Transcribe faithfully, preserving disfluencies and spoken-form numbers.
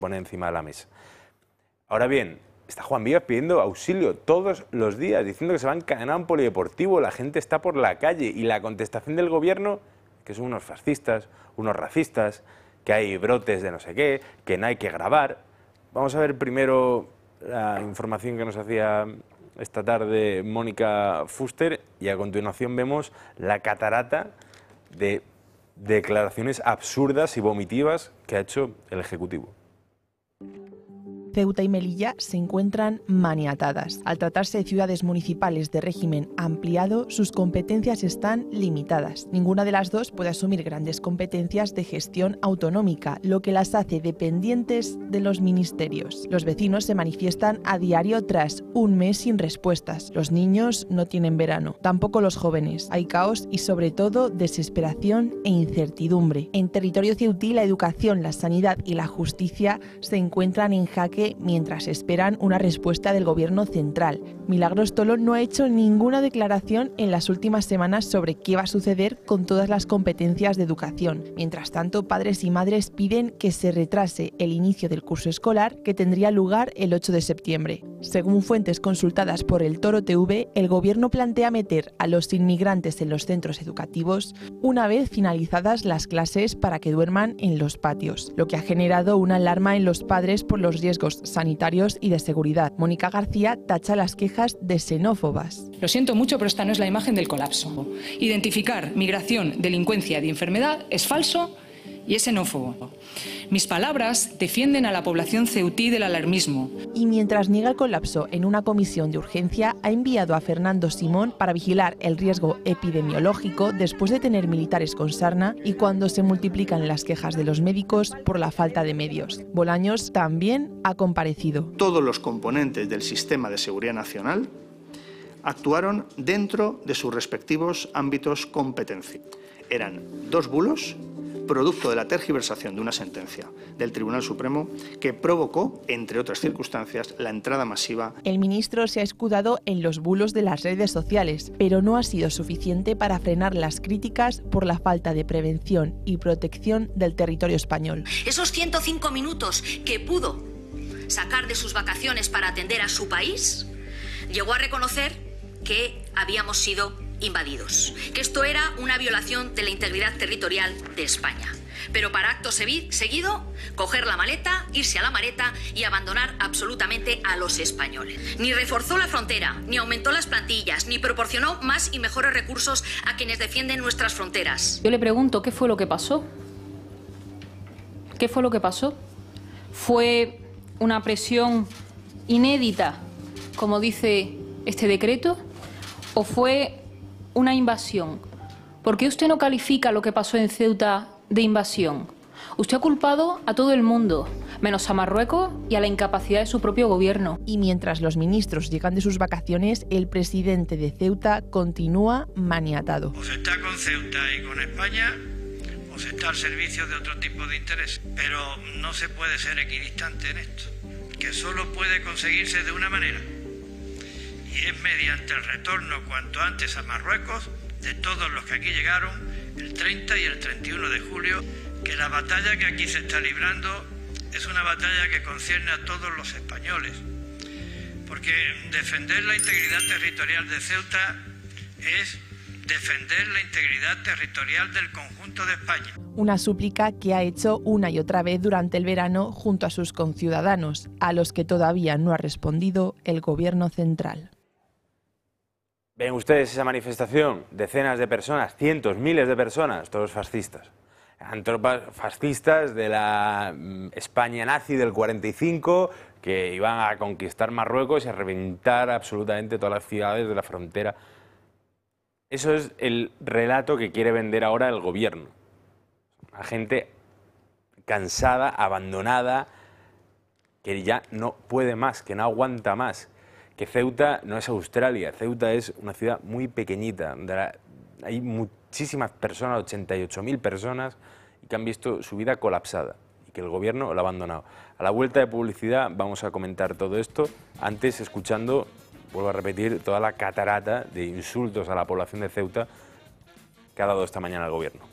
pone encima de la mesa. Ahora bien, está Juan Vivas pidiendo auxilio todos los días, diciendo que se va a encadenar un polideportivo, la gente está por la calle, y la contestación del gobierno, que son unos fascistas, unos racistas, que hay brotes de no sé qué, que no hay que grabar. Vamos a ver primero la información que nos hacía esta tarde Mónica Fuster, y a continuación vemos la catarata de declaraciones absurdas y vomitivas que ha hecho el Ejecutivo. Ceuta y Melilla se encuentran maniatadas. Al tratarse de ciudades municipales de régimen ampliado, sus competencias están limitadas. Ninguna de las dos puede asumir grandes competencias de gestión autonómica, lo que las hace dependientes de los ministerios. Los vecinos se manifiestan a diario tras un mes sin respuestas. Los niños no tienen verano, tampoco los jóvenes. Hay caos y sobre todo desesperación e incertidumbre. En territorio ceutí, la educación, la sanidad y la justicia se encuentran en jaque mientras esperan una respuesta del gobierno central. Milagros Tolo no ha hecho ninguna declaración en las últimas semanas sobre qué va a suceder con todas las competencias de educación. Mientras tanto, padres y madres piden que se retrase el inicio del curso escolar, que tendría lugar el ocho de septiembre. Según fuentes consultadas por el Toro T V, el gobierno plantea meter a los inmigrantes en los centros educativos una vez finalizadas las clases para que duerman en los patios, lo que ha generado una alarma en los padres por los riesgos sanitarios y de seguridad. Mónica García tacha las quejas de xenófobas. Lo siento mucho, pero esta no es la imagen del colapso. Identificar migración, delincuencia y enfermedad es falso y es xenófobo. Mis palabras defienden a la población ceutí del alarmismo. Y mientras niega el colapso en una comisión de urgencia, ha enviado a Fernando Simón para vigilar el riesgo epidemiológico después de tener militares con sarna y cuando se multiplican las quejas de los médicos por la falta de medios. Bolaños también ha comparecido. Todos los componentes del sistema de seguridad nacional actuaron dentro de sus respectivos ámbitos competencia. Eran dos bulos producto de la tergiversación de una sentencia del Tribunal Supremo que provocó, entre otras circunstancias, la entrada masiva. El ministro se ha escudado en los bulos de las redes sociales, pero no ha sido suficiente para frenar las críticas por la falta de prevención y protección del territorio español. Esos ciento cinco minutos que pudo sacar de sus vacaciones para atender a su país, llegó a reconocer que habíamos sido invadidos, que esto era una violación de la integridad territorial de España. Pero para acto seguido, coger la maleta, irse a la maleta y abandonar absolutamente a los españoles. Ni reforzó la frontera, ni aumentó las plantillas, ni proporcionó más y mejores recursos a quienes defienden nuestras fronteras. Yo le pregunto, ¿qué fue lo que pasó? ¿Qué fue lo que pasó? ¿Fue una presión inédita, como dice este decreto? ¿O fue una invasión? ¿Por qué usted no califica lo que pasó en Ceuta de invasión? Usted ha culpado a todo el mundo, menos a Marruecos y a la incapacidad de su propio gobierno. Y mientras los ministros llegan de sus vacaciones, el presidente de Ceuta continúa maniatado. O se está con Ceuta y con España, o se está al servicio de otro tipo de interés. Pero no se puede ser equidistante en esto, que solo puede conseguirse de una manera. Y es mediante el retorno cuanto antes a Marruecos de todos los que aquí llegaron el treinta y el treinta y uno de julio, que la batalla que aquí se está librando es una batalla que concierne a todos los españoles, porque defender la integridad territorial de Ceuta es defender la integridad territorial del conjunto de España. Una súplica que ha hecho una y otra vez durante el verano junto a sus conciudadanos, a los que todavía no ha respondido el gobierno central. Ven ustedes esa manifestación, decenas de personas, cientos, miles de personas, todos fascistas. Eran tropas fascistas de la España nazi del cuarenta y cinco que iban a conquistar Marruecos y a reventar absolutamente todas las ciudades de la frontera. Eso es el relato que quiere vender ahora el gobierno. La gente cansada, abandonada, que ya no puede más, que no aguanta más. Que Ceuta no es Australia, Ceuta es una ciudad muy pequeñita, donde hay muchísimas personas, ochenta y ocho mil personas, y que han visto su vida colapsada y que el gobierno lo ha abandonado. A la vuelta de publicidad vamos a comentar todo esto, antes escuchando, vuelvo a repetir, toda la catarata de insultos a la población de Ceuta que ha dado esta mañana el gobierno.